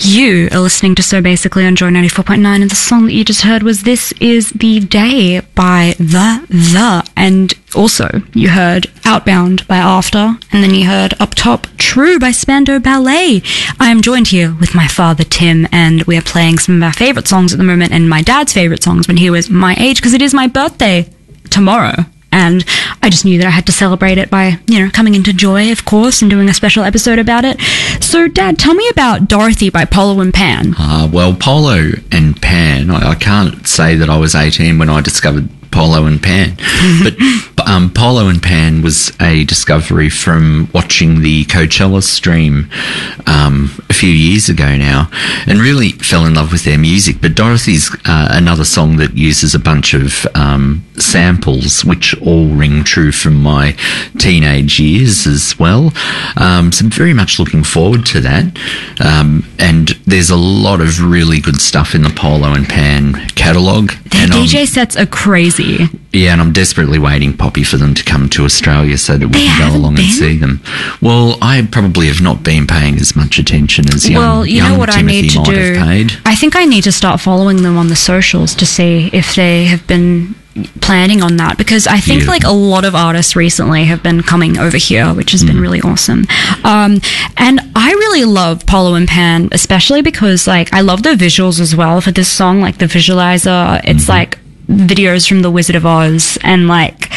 You are listening to So Basically on Joy 94.9, and the song that you just heard was This Is the Day by The. And also, you heard Outbound by After, and then you heard Up Top, True by Spandau Ballet. I am joined here with my father, Tim, and we are playing some of our favourite songs at the moment, and my dad's favourite songs when he was my age, because it is my birthday tomorrow. And I just knew that I had to celebrate it by, coming into Joy, of course, and doing a special episode about it. So, Dad, tell me about Dorothy by Polo and Pan. Well, Polo and Pan, I can't say that I was 18 when I discovered Polo and Pan, but Polo and Pan was a discovery from watching the Coachella stream a few years ago now, and really fell in love with their music. But Dorothy's another song that uses a bunch of samples, which all ring true from my teenage years as well. So I'm very much looking forward to that. And there's a lot of really good stuff in the Polo and Pan catalogue. Their DJ sets are crazy. Yeah, and I'm desperately waiting, Poppy, for them to come to Australia so that we can go along and see them. Well, I probably have not been paying as much attention as young Timothy might have paid. I think I need to start following them on the socials to see if they have been planning on that, because I think a lot of artists recently have been coming over here, which has been really awesome. And I really love Polo and Pan, especially because I love the visuals as well for this song, like the visualizer. It's videos from The Wizard of Oz, and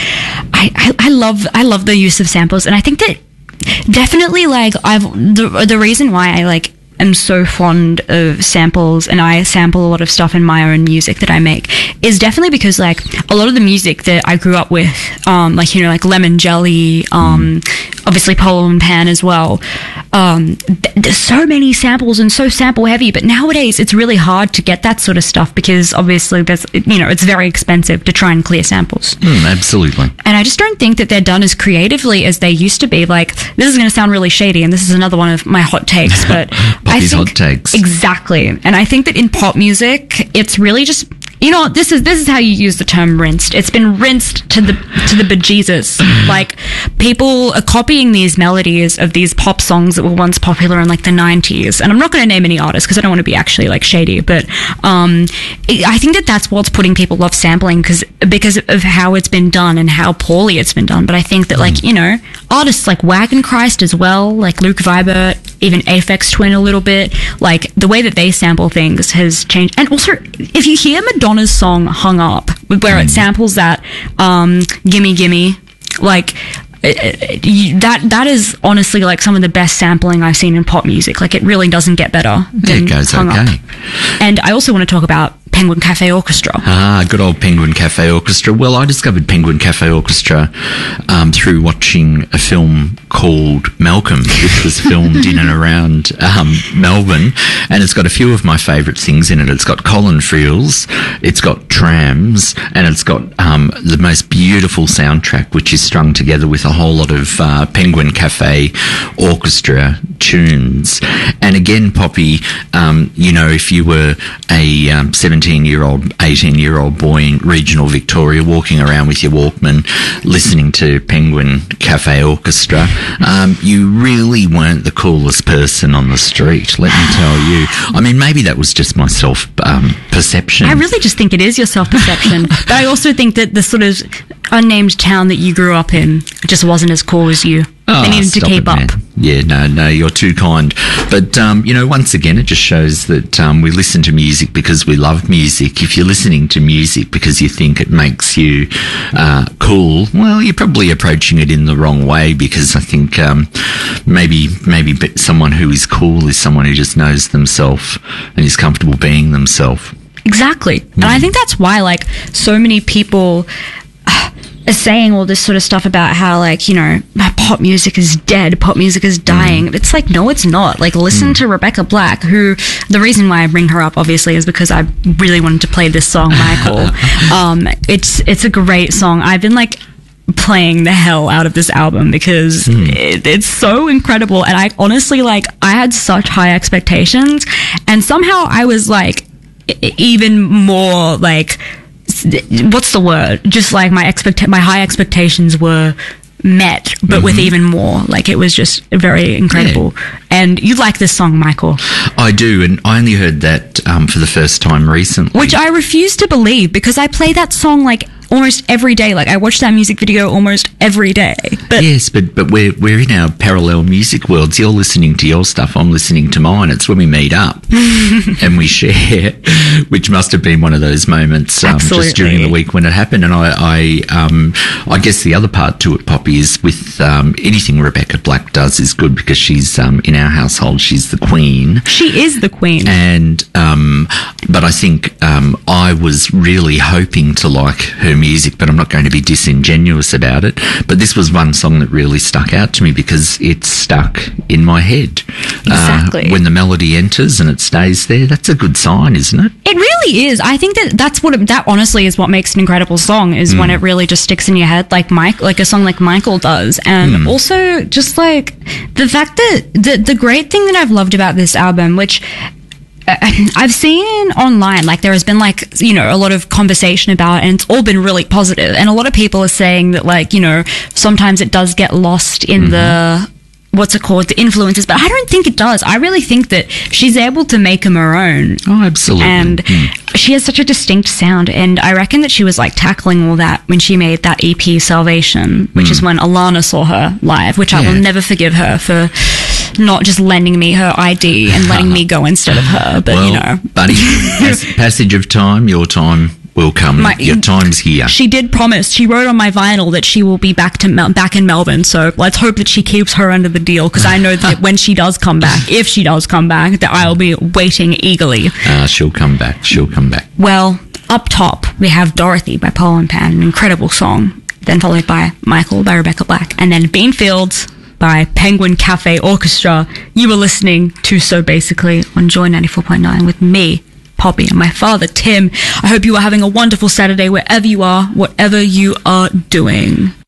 I love the use of samples, and I think that definitely the reason why I am so fond of samples, and I sample a lot of stuff in my own music that I make, is definitely because a lot of the music that I grew up with, Lemon Jelly, obviously Polo and Pan as well, there's so many samples and so sample heavy, but nowadays it's really hard to get that sort of stuff because obviously there's, it's very expensive to try and clear samples. Absolutely. And I just don't think that they're done as creatively as they used to be. This is going to sound really shady, and this is another one of my hot takes, but Poppy's hot takes. Exactly. And I think that in pop music, it's really just, this is how you use the term rinsed. It's been rinsed to the bejesus. People are copying these melodies of these pop songs that were once popular in the 90s. And I'm not going to name any artists because I don't want to be actually shady, but I think that that's what's putting people off sampling because of how it's been done and how poorly it's been done. But I think that artists like Wagenkreist as well, like Luke Vibert, even Aphex Twin a little bit, the way that they sample things has changed. And also, if you hear Madonna's song Hung Up, where it samples that Gimme Gimme, that is honestly some of the best sampling I've seen in pop music. It really doesn't get better than Hung Up. And I also want to talk about Penguin Cafe Orchestra. Good old Penguin Cafe Orchestra. Well, I discovered Penguin Cafe Orchestra through watching a film called Malcolm, which was filmed in and around Melbourne, and it's got a few of my favourite things in it. It's got Colin Friels, it's got trams, and it's got the most beautiful soundtrack, which is strung together with a whole lot of Penguin Cafe Orchestra tunes. And again, Poppy, if you were a 17-year-old, 18-year-old boy in regional Victoria walking around with your Walkman listening to Penguin Cafe Orchestra, you really weren't the coolest person on the street, let me tell you. I mean, maybe that was just my self-perception. I really just think it is your self-perception. But I also think that the sort of unnamed town that you grew up in just wasn't as cool as you. They needed to keep up. Yeah, no, you're too kind. But, once again, it just shows that we listen to music because we love music. If you're listening to music because you think it makes you cool, well, you're probably approaching it in the wrong way, because I think maybe someone who is cool is someone who just knows themselves and is comfortable being themselves. Exactly. And I think that's why, so many people are saying all this sort of stuff about how pop music is dead, pop music is dying. It's no, it's not. Listen to Rebecca Black, who, the reason why I bring her up obviously is because I really wanted to play this song, Michael. It's a great song. I've been playing the hell out of this album because it's so incredible, and I honestly I had such high expectations, and somehow I was even more what's the word? Just my high expectations were met, but with even more. It was just very incredible. Yeah. And you like this song, Michael? I do, and I only heard that for the first time recently. Which I refuse to believe, because I play that song like almost every day. Like, I watch that music video almost every day. But yes, but we're in our parallel music worlds. You're listening to your stuff, I'm listening to mine. It's when we meet up and we share, which must have been one of those moments just during the week when it happened. And I guess the other part to it, Poppy, is with anything Rebecca Black does is good, because she's in our household, she's the queen. She is the queen. And but I think I was really hoping to like her music, but I'm not going to be disingenuous about it. But this was one song that really stuck out to me because it stuck in my head. Exactly. When the melody enters and it stays there, that's a good sign, isn't it? It really is. I think that honestly is what makes an incredible song, is when it really just sticks in your head, like a song like Michael does. And also just like the fact that the great thing that I've loved about this album, which I've seen online, like there has been like, you know, a lot of conversation about it, and it's all been really positive. And a lot of people are saying that, like, you know, sometimes it does get lost in the, what's it called, the influences, but I don't think it does. I really think that she's able to make them her own. Oh, absolutely. And she has such a distinct sound, and I reckon that she was like tackling all that when she made that EP Salvation, which is when Alana saw her live, which I will never forgive her for not just lending me her ID and letting me go instead of her. But, well, you know, buddy, passage of time, your time will come. Your time's here. She did promise. She wrote on my vinyl that she will be back in Melbourne. So let's hope that she keeps her end of the deal, because I know that when she does come back, if she does come back, that I'll be waiting eagerly. She'll come back. She'll come back. Well, up top we have Dorothy by Paul and Pan, an incredible song. Then followed by Michael by Rebecca Black, and then Beanfields by Penguin Cafe Orchestra. You were listening to So Basically on Joy 94.9 with me, Poppy, and my father, Tim. I hope you are having a wonderful Saturday wherever you are, whatever you are doing.